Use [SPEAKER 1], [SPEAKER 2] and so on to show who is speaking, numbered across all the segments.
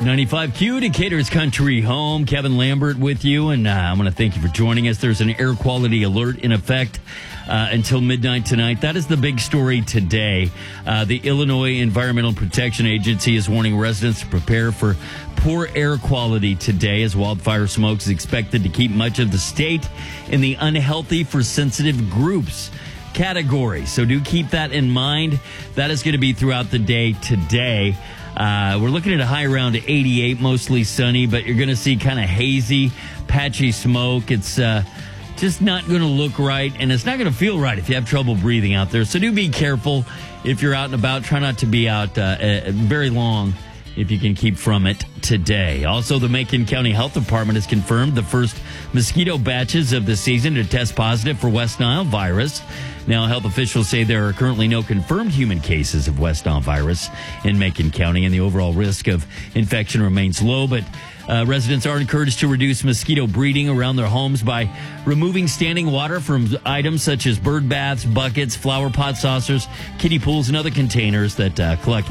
[SPEAKER 1] 95Q, Decatur's Country Home. Kevin Lambert with you, and I want to thank you for joining us. There's an air quality alert in effect until midnight tonight. That is the big story today. The Illinois Environmental Protection Agency is warning residents to prepare for poor air quality today, as wildfire smoke is expected to keep much of the state in the unhealthy for sensitive groups category. So do keep that in mind. That is going to be throughout the day today. We're looking at a high around 88, mostly sunny, but you're going to see kind of hazy, patchy smoke. It's just not going to look right, and it's not going to feel right if you have trouble breathing out there. So do be careful if you're out and about. Try not to be out very long if you can keep from it today. Also, the Macon County Health Department has confirmed the first mosquito batches of the season to test positive for West Nile virus. Now, health officials say there are currently no confirmed human cases of West Nile virus in Macon County, and the overall risk of infection remains low, but residents are encouraged to reduce mosquito breeding around their homes by removing standing water from items such as bird baths, buckets, flower pot saucers, kiddie pools, and other containers that collect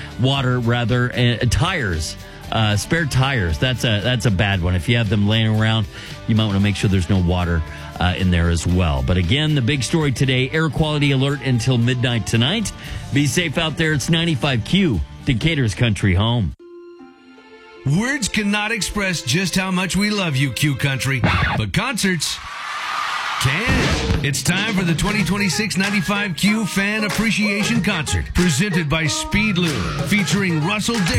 [SPEAKER 1] tires. Spare tires. That's a bad one. If you have them laying around, you might want to make sure there's no water in there as well. But again, the big story today, air quality alert until midnight tonight. Be safe out there. It's 95Q, Decatur's Country Home.
[SPEAKER 2] Words cannot express just how much we love you, Q Country, but concerts can. It's time for the 2026 95Q Fan Appreciation Concert, presented by Speed Lube, featuring Russell Dixon.